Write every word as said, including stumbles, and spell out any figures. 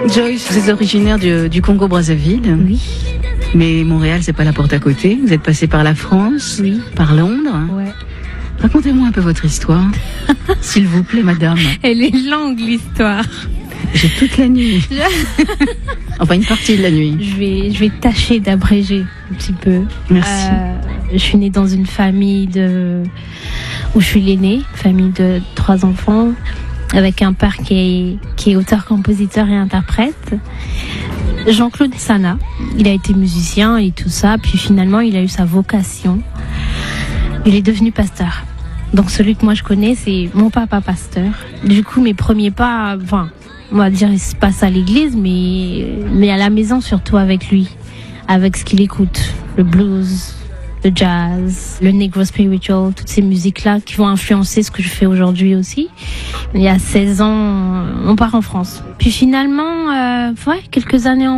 Joyce, vous êtes originaire du, du Congo-Brazzaville. Oui. Mais Montréal, c'est pas la porte à côté. Vous êtes passé par la France, oui. par Londres. Ouais. Racontez-moi un peu votre histoire, s'il vous plaît, madame. Elle est longue, l'histoire. J'ai toute la nuit. Enfin, une partie de la nuit. Je vais, je vais tâcher d'abréger un petit peu. Merci. Euh, je suis née dans une famille de, où je suis l'aînée, famille de trois enfants, avec un père qui est, qui est auteur, compositeur et interprète. Jean-Claude Sana, il a été musicien et tout ça, puis finalement il a eu sa vocation. Il est devenu pasteur. Donc celui que moi je connais, c'est mon papa pasteur. Du coup, mes premiers pas, enfin, on va dire, ils se passent à l'église, mais, mais à la maison surtout avec lui, avec ce qu'il écoute, le blues, le jazz, le negro spiritual, toutes ces musiques-là qui vont influencer ce que je fais aujourd'hui aussi. Il y a seize ans, on part en France. Puis finalement, euh, ouais, quelques années en